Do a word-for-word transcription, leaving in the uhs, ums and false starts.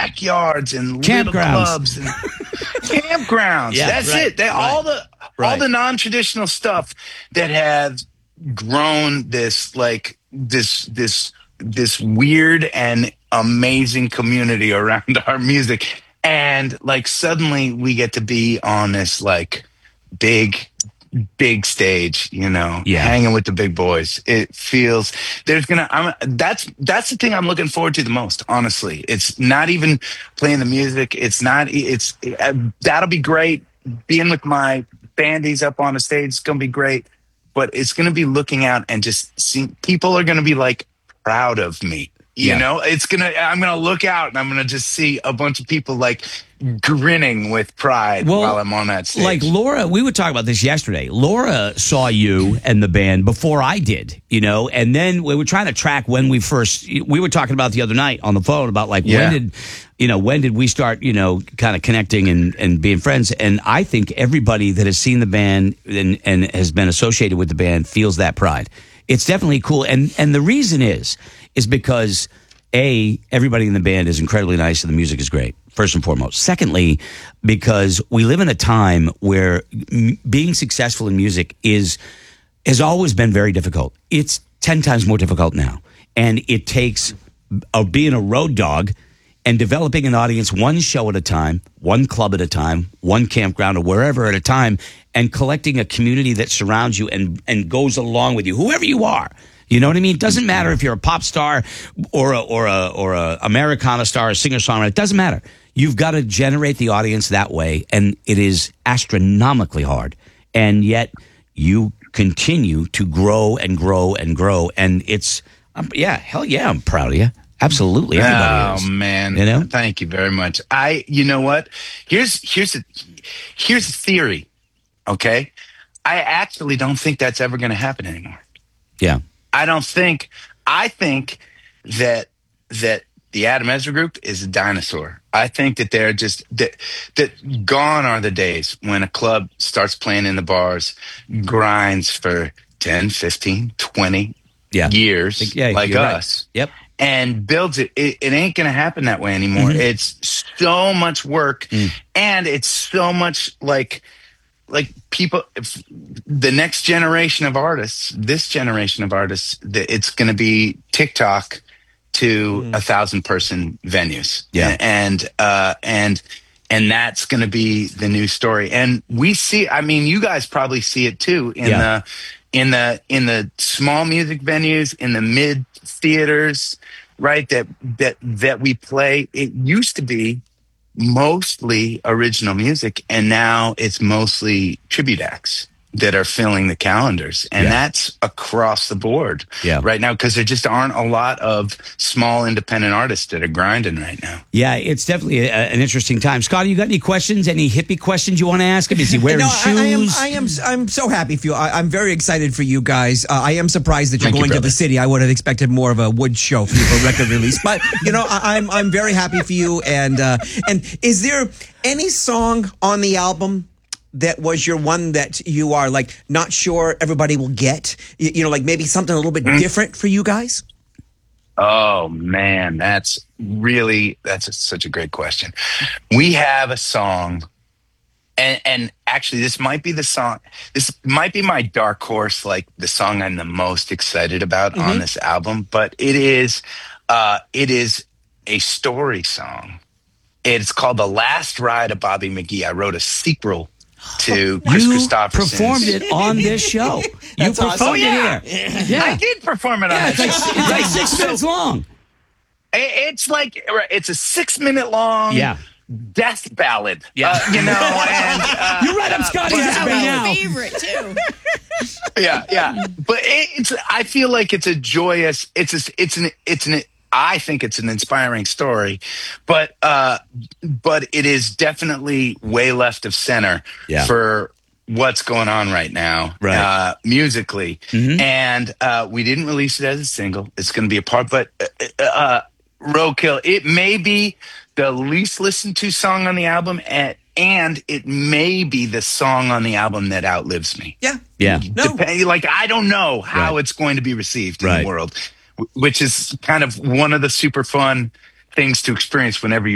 backyards and little Campgrounds. clubs and campgrounds. Yeah, That's right, it. They, right, all the right. all the non-traditional stuff that has grown this like this this this weird and amazing community around our music. And like suddenly we get to be on this like big big stage, you know, Yeah. hanging with the big boys. It feels there's gonna. I'm that's that's the thing I'm looking forward to the most. Honestly, it's not even playing the music. It's not. It's uh, that'll be great. Being with my bandies up on the stage is gonna be great. But it's gonna be looking out and just seeing people are gonna be like proud of me. You Yeah. know, it's gonna. I'm gonna look out and I'm gonna just see a bunch of people like grinning with pride Well, while I'm on that stage. Like Laura, we were talking about this yesterday. Laura saw you and the band before I did, you know, and then we were trying to track when we first, we were talking about the other night on the phone about like, Yeah. when did, you know, when did we start, you know, kind of connecting and, and being friends? And I think everybody that has seen the band and, and has been associated with the band feels that pride. It's definitely cool. And, and the reason is, is because A, everybody in the band is incredibly nice and the music is great. First and foremost. Secondly, because we live in a time where m- being successful in music is has always been very difficult. It's ten times more difficult now, and it takes uh, being a road dog and developing an audience one show at a time, one club at a time, one campground or wherever at a time, and collecting a community that surrounds you and and goes along with you, whoever you are. You know what I mean? It doesn't matter if you're a pop star or a or a or a Americana star, a singer songwriter. It doesn't matter. You've got to generate the audience that way, and it is astronomically hard. And yet, you continue to grow and grow and grow, and it's um, yeah, hell yeah, I'm proud of you. Absolutely, everybody oh is. man, You know? thank you very much. I, you know what? Here's here's a here's a theory. Okay, I actually don't think that's ever going to happen anymore. Yeah, I don't think. I think that that the Adam Ezra Group is a dinosaur. I think that they're just that that gone are the days when a club starts playing in the bars, grinds for ten, fifteen, twenty yeah, years, yeah, like you're right. us. Yep. And builds it. It, it ain't going to happen that way anymore. Mm-hmm. It's so much work, Mm. and it's so much like like people. If the next generation of artists, this generation of artists, the, it's going to be TikTok to Mm. a thousand person venues. Yeah. and uh, and and that's going to be the new story. And we see. I mean, you guys probably see it too in Yeah. the in the in the small music venues, in the mid theaters, right? That that that we play. It used to be mostly original music, and now it's mostly tribute acts that are filling the calendars, and Yeah. that's across the board Yeah. right now, because there just aren't a lot of small independent artists that are grinding right now. Yeah, it's definitely a, an interesting time. Scotty, you got any questions? Any hippie questions you want to ask him? Is he wearing no, shoes? I, I am. I am. I'm so happy for you. I, I'm very excited for you guys. Uh, I am surprised that you're Thank you, going to brother. the city. I would have expected more of a wood show for you for record release. But you know, I, I'm I'm very happy for you. And uh, and is there any song on the album that was your one that you are like not sure everybody will get? You, you know, like maybe something a little bit Mm. different for you guys. Oh man, that's really that's a, such a great question. We have a song, and and actually, this might be the song. This might be my dark horse, like the song I'm the most excited about on this album. But it is, uh, it is a story song. It's called "The Last Ride of Bobby McGee." I wrote a sequel to Chris You Christopherson's. performed it on this show. You That's performed awesome. it Yeah. here. Yeah. I did perform it on Yeah, that it's like, show. it's like six minutes long. It's like it's a six minute long Yeah. death ballad. Yeah. Uh, you know, and uh, You're right up Scotty's but- alley now. favorite too. yeah, yeah. But it's I feel like it's a joyous. It's a, it's an it's an. I think it's an inspiring story, but uh, but it is definitely way left of center Yeah. for what's going on right now, Right. uh, musically. Mhm. And uh, we didn't release it as a single. It's going to be a part, but uh, uh, Roadkill. It may be the least listened to song on the album, and and it may be the song on the album that outlives me. Yeah. Yeah. No. Dep- like I don't know how Right. it's going to be received in Right. the world, wh- which is kind of one of the super fun things to experience whenever you